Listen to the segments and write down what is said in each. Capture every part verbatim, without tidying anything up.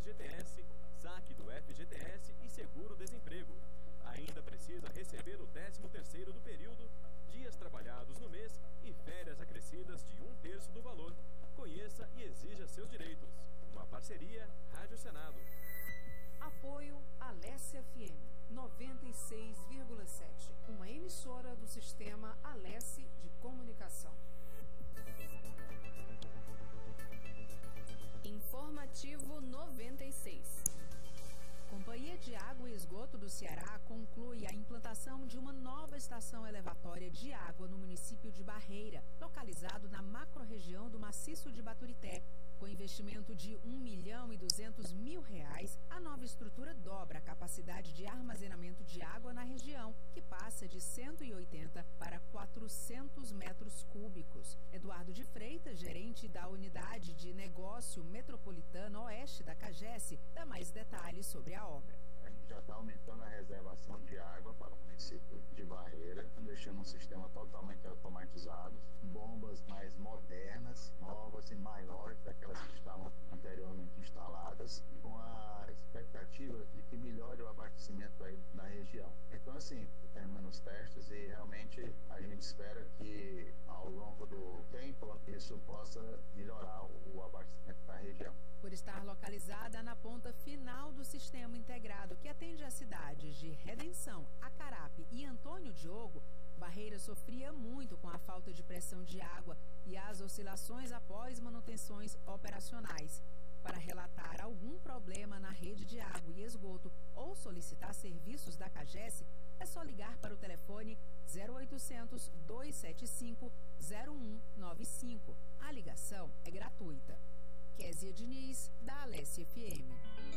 G T S, saque do F G T S e seguro-desemprego. Ainda precisa receber o décimo terceiro do período, dias trabalhados no mês e férias acrescidas de um terço do valor. Conheça e exija seus direitos. Uma parceria Rádio Senado. Apoio Alesse F M noventa e seis vírgula sete, uma emissora do sistema Alesse de comunicação. Informativo noventa e seis. Companhia de Água e Esgoto do Ceará conclui a implantação de uma nova estação elevatória de água no município de Barreira, localizado na macro-região do Maciço de Baturité. Com investimento de um milhão e duzentos mil reais, a nova estrutura dobra a capacidade de armazenamento de água na região, que passa de cento e oitenta para quatrocentos metros cúbicos. Eduardo de Freitas, gerente da Unidade de Negócio Metropolitana Oeste da CAGES, dá mais detalhes sobre a obra. A gente já está aumentando a reservação de água para o município de Barreira, deixando um sistema totalmente automatizado, bombas mais modernas, novas e maiores daquelas que estavam anteriormente instaladas, com a expectativa de que melhore o abastecimento aí na região. Então, assim, terminando os testes e realmente a gente espera que ao longo do tempo isso possa melhorar o abastecimento da região. Por estar localizada na ponta final do sistema integrado que atende as cidades de Redenção, Acarape e Antônio Diogo, Barreira sofria muito com a falta de pressão de água e as oscilações após manutenções operacionais. Para relatar algum problema na rede de água e esgoto ou solicitar serviços da CAGES, é só ligar para o telefone zero oitocentos, dois sete cinco, zero um nove cinco. A ligação é gratuita. Kézia Diniz, da Alesse F M.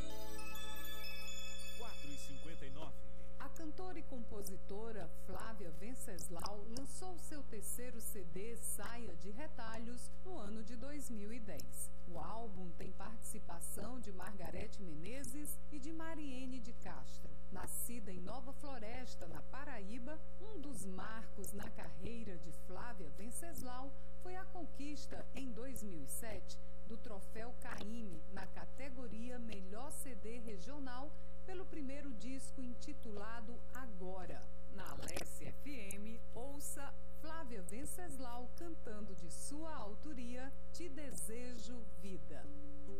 quatro e cinquenta e nove. A cantora e compositora Flávia Venceslau lançou seu terceiro C D, Saia de Retalhos, no ano de dois mil e dez. O álbum tem participação de Margarete Menezes e de Mariene de Castro. Nascida em Nova Floresta, na Paraíba, um dos marcos na carreira de Flávia Venceslau foi a conquista, em dois mil e sete, do Troféu Caymmi na categoria Melhor C D Regional pelo primeiro disco intitulado Agora. Na Alesse F M, ouça Flávia Venceslau cantando de sua autoria Te Desejo Vida.